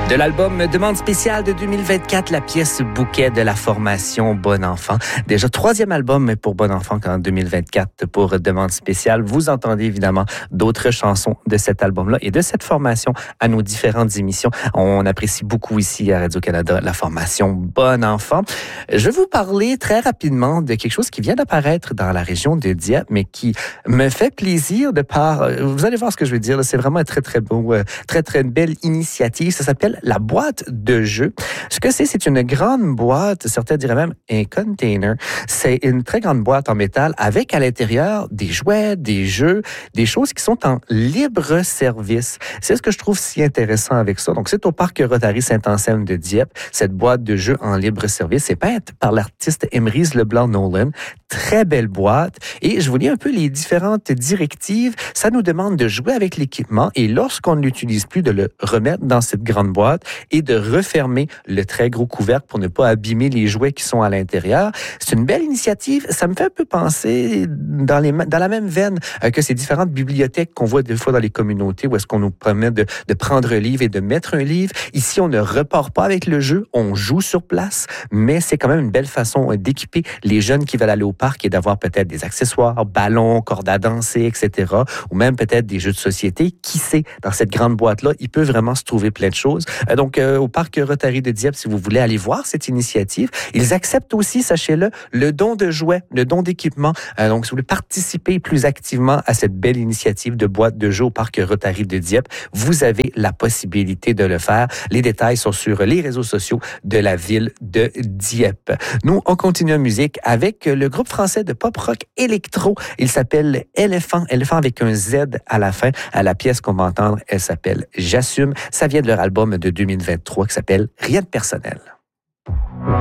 De l'album Demande spéciale de 2024, la pièce Bouquet de la formation Bon Enfant. Déjà, 3e album pour Bon Enfant qu'en 2024 pour Demande spéciale. Vous entendez évidemment d'autres chansons de cet album-là et de cette formation à nos différentes émissions. On apprécie beaucoup ici à Radio-Canada la formation Bon Enfant. Je vais vous parler très rapidement de quelque chose qui vient d'apparaître dans la région de Dieppe, mais qui me fait plaisir de par... Vous allez voir ce que je veux dire. C'est vraiment un très, très beau, très belle initiative. Ça s'appelle la boîte de jeux. Ce que c'est une grande boîte, certains diraient même un container. C'est une très grande boîte en métal avec à l'intérieur des jouets, des jeux, des choses qui sont en libre service. C'est ce que je trouve si intéressant avec ça. Donc, c'est au parc Rotary Saint-Anselme de Dieppe, cette boîte de jeux en libre service. C'est peinte par l'artiste Emeryse Leblanc-Nolan. Très belle boîte. Et je vous lis un peu les différentes directives. Ça nous demande de jouer avec l'équipement et lorsqu'on ne l'utilise plus, de le remettre dans cette grande boîte et de refermer le très gros couvercle pour ne pas abîmer les jouets qui sont à l'intérieur. C'est une belle initiative. Ça me fait un peu penser dans la même veine que ces différentes bibliothèques qu'on voit des fois dans les communautés où est-ce qu'on nous permet de prendre un livre et de mettre un livre. Ici, on ne repart pas avec le jeu, on joue sur place, mais c'est quand même une belle façon d'équiper les jeunes qui veulent aller au parc et d'avoir peut-être des accessoires, ballons, cordes à danser, etc. Ou même peut-être des jeux de société. Qui sait, dans cette grande boîte-là, il peut vraiment se trouver plein de choses. Donc, au parc Rotary de Dieppe, si vous voulez aller voir cette initiative, ils acceptent aussi, sachez-le, le don de jouets, le don d'équipement. Donc, si vous voulez participer plus activement à cette belle initiative de boîte de jeux au parc Rotary de Dieppe, vous avez la possibilité de le faire. Les détails sont sur les réseaux sociaux de la ville de Dieppe. Nous, on continue en musique avec le groupe français de pop-rock électro. Il s'appelle Éléphant avec un Z à la fin. La pièce qu'on va entendre, elle s'appelle J'assume. Ça vient de leur album de 2023 qui s'appelle Rien de personnel.